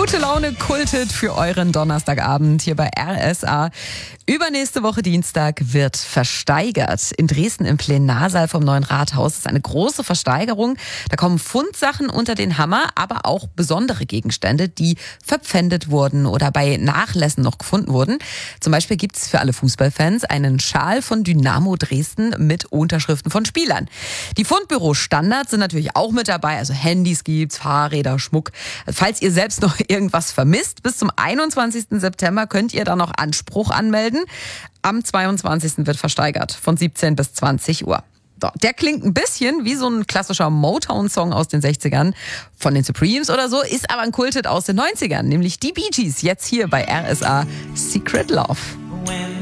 Gute Laune kultet für euren Donnerstagabend hier bei RSA. Übernächste Woche Dienstag wird versteigert. In Dresden im Plenarsaal vom Neuen Rathaus. Das ist eine große Versteigerung. Da kommen Fundsachen unter den Hammer, aber auch besondere Gegenstände, die verpfändet wurden oder bei Nachlässen noch gefunden wurden. Zum Beispiel gibt es für alle Fußballfans einen Schal von Dynamo Dresden mit Unterschriften von Spielern. Die Fundbüro-Standards sind natürlich auch mit dabei. Also Handys gibt's, Fahrräder, Schmuck. Falls ihr selbst noch irgendwas vermisst, bis zum 21. September könnt ihr da noch Anspruch anmelden. Am 22. wird versteigert, von 17 bis 20 Uhr. Der klingt ein bisschen wie so ein klassischer Motown-Song aus den 60ern von den Supremes oder so, ist aber ein Kulthit aus den 90ern, nämlich die Bee Gees, jetzt hier bei RSA Secret Love.